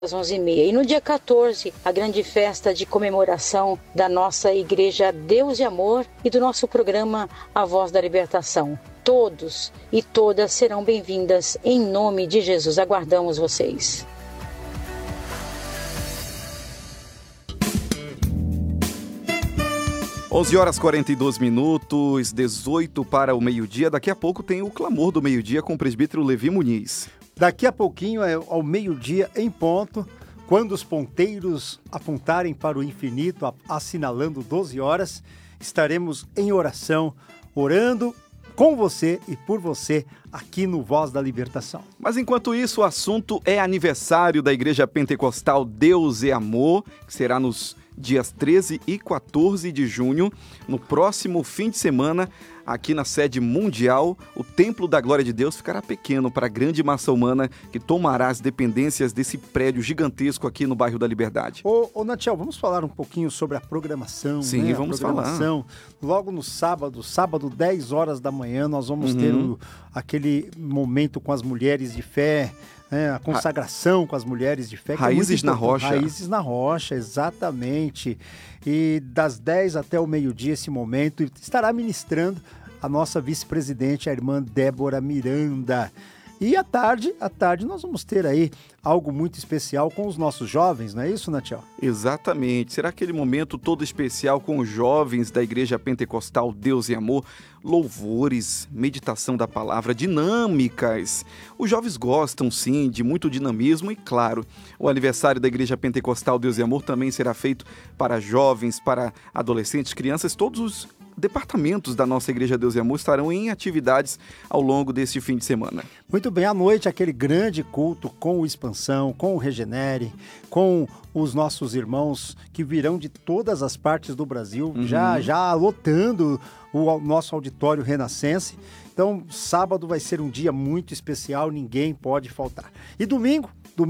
às 11h30. E no dia 14, a grande festa de comemoração da nossa Igreja Deus e Amor e do nosso programa A Voz da Libertação. Todos e todas serão bem-vindas em nome de Jesus. Aguardamos vocês. Onze horas 42 minutos, 18 para o meio-dia. Daqui a pouco tem o Clamor do Meio-Dia com o presbítero Levi Muniz. Daqui a pouquinho, ao meio-dia em ponto, quando os ponteiros apontarem para o infinito, assinalando 12 horas, estaremos em oração, orando com você e por você aqui no Voz da Libertação. Mas enquanto isso, o assunto é aniversário da Igreja Pentecostal Deus e Amor, que será nos dias 13 e 14 de junho, no próximo fim de semana, aqui na sede mundial. O Templo da Glória de Deus ficará pequeno para a grande massa humana que tomará as dependências desse prédio gigantesco aqui no bairro da Liberdade. Ô Natiel, vamos falar um pouquinho sobre a programação. Sim, né? Vamos falar. Logo no sábado, 10 horas da manhã, nós vamos ter aquele momento com as mulheres de fé, a consagração com as mulheres de fé. Raízes na Rocha. Raízes na Rocha, exatamente. E das 10 até o meio-dia, esse momento, estará ministrando a nossa vice-presidente, a irmã Débora Miranda. E à tarde nós vamos ter aí algo muito especial com os nossos jovens, não é isso, Natiel? Exatamente. Será aquele momento todo especial com os jovens da Igreja Pentecostal Deus e Amor, louvores, meditação da palavra, dinâmicas. Os jovens gostam, sim, de muito dinamismo e, claro, o aniversário da Igreja Pentecostal Deus e Amor também será feito para jovens, para adolescentes, crianças, todos os departamentos da nossa Igreja Deus e Amor estarão em atividades ao longo deste fim de semana. Muito bem, à noite aquele grande culto com o Expansão, com o Regenere, com os nossos irmãos que virão de todas as partes do Brasil, já lotando o nosso auditório renascense. Então, sábado vai ser um dia muito especial, ninguém pode faltar. E domingo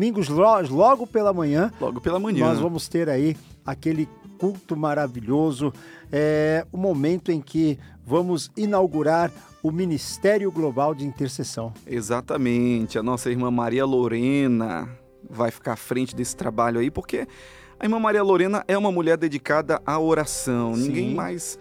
logo pela manhã, nós vamos ter aí aquele culto maravilhoso, o momento em que vamos inaugurar o Ministério Global de Intercessão. Exatamente, a nossa irmã Maria Lorena vai ficar à frente desse trabalho aí, porque a irmã Maria Lorena é uma mulher dedicada à oração. Sim. Ninguém mais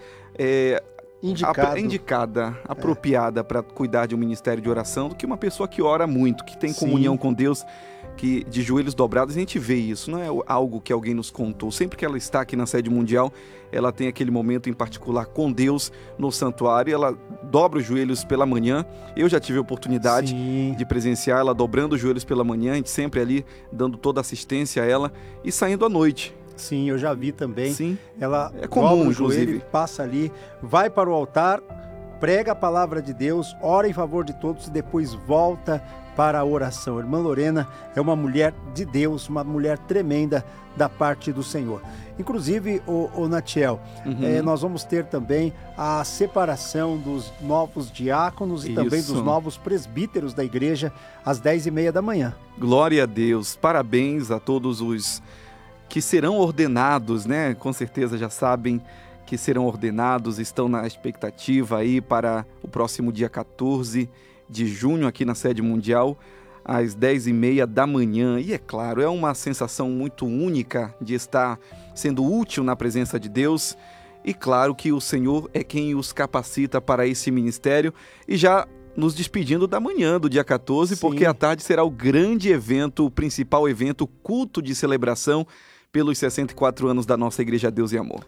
indicada, apropriada para cuidar de um ministério de oração do que uma pessoa que ora muito, que tem comunhão com Deus, que de joelhos dobrados. A gente vê isso, não é algo que alguém nos contou. Sempre que ela está aqui na sede mundial, ela tem aquele momento em particular com Deus no santuário, ela dobra os joelhos pela manhã. Eu já tive a oportunidade de presenciar ela dobrando os joelhos pela manhã, a gente sempre ali dando toda assistência a ela e saindo à noite. Sim, eu já vi também. Sim, ela é comum, o inclusive. Joelho, passa ali, vai para o altar, prega a palavra de Deus, ora em favor de todos e depois volta para a oração. A irmã Lorena é uma mulher de Deus, uma mulher tremenda da parte do Senhor. Inclusive, o Natiel, nós vamos ter também a separação dos novos diáconos e também dos novos presbíteros da igreja às 10h30 da manhã. Glória a Deus, parabéns a todos os que serão ordenados, né? Com certeza já sabem que serão ordenados, estão na expectativa aí para o próximo dia 14 de junho aqui na sede mundial, às 10h30 da manhã. E é claro, é uma sensação muito única de estar sendo útil na presença de Deus. E claro que o Senhor é quem os capacita para esse ministério. E já nos despedindo da manhã do dia 14, porque à tarde será o grande evento, o principal evento, o culto de celebração pelos 64 anos da nossa Igreja Deus e Amor.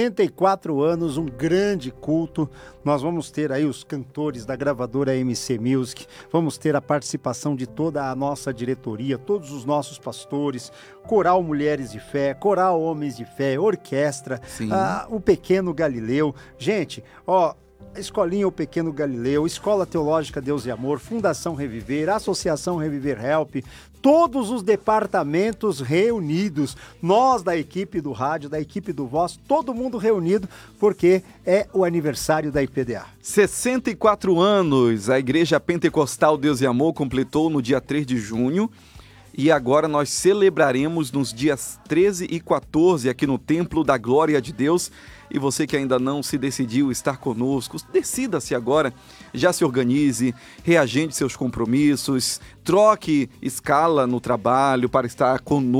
64 anos, um grande culto. Nós vamos ter aí os cantores da gravadora MC Music, vamos ter a participação de toda a nossa diretoria, todos os nossos pastores, coral Mulheres de Fé, coral Homens de Fé, orquestra, o Pequeno Galileu. Gente, Escolinha O Pequeno Galileu, Escola Teológica Deus e Amor, Fundação Reviver, Associação Reviver Help, todos os departamentos reunidos, nós da equipe do rádio, da equipe do Voz, todo mundo reunido, porque é o aniversário da IPDA. 64 anos, a Igreja Pentecostal Deus e Amor completou no dia 3 de junho, E agora nós celebraremos nos dias 13 e 14 aqui no Templo da Glória de Deus. E você que ainda não se decidiu estar conosco, decida-se agora, já se organize, reagende seus compromissos, troque escala no trabalho para estar conosco